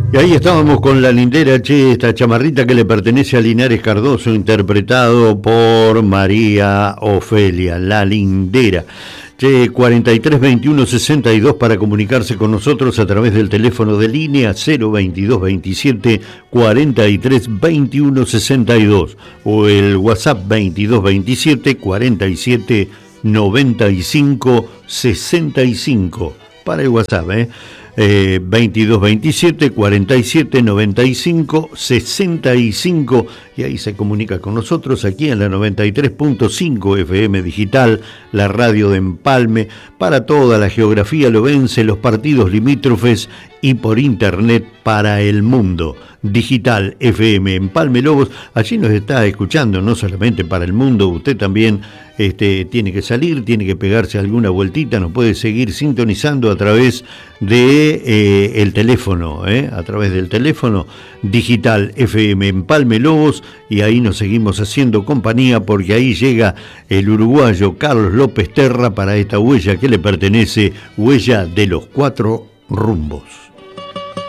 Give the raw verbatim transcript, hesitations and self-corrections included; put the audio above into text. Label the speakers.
Speaker 1: Y ahí estábamos con La Lindera, che, esta chamarrita que le pertenece a Linares Cardoso, interpretado por María Ofelia, La Lindera. Che, cuarenta y tres veintiuno sesenta y dos para comunicarse con nosotros a través del teléfono de línea cero veintidós veintisiete cuarenta y tres veintiuno sesenta y dos o el WhatsApp veintidós veintisiete cuarenta y siete noventa y cinco sesenta y cinco para el WhatsApp, ¿eh? Eh, veintidós veintisiete cuarenta y siete noventa y cinco sesenta y cinco y ahí se comunica con nosotros aquí en la noventa y tres punto cinco F M Digital, la radio de Empalme, para toda la geografía lobense, los partidos limítrofes y por internet para el mundo. Digital F M Empalme Lobos, allí nos está escuchando, no solamente para el mundo, usted también este, tiene que salir, tiene que pegarse alguna vueltita, nos puede seguir sintonizando a través de eh, el teléfono, eh, a través del teléfono Digital F M Empalme Lobos, y ahí nos seguimos haciendo compañía porque ahí llega el uruguayo Carlos López Terra para esta huella que le pertenece, Huella de los Cuatro Rumbos.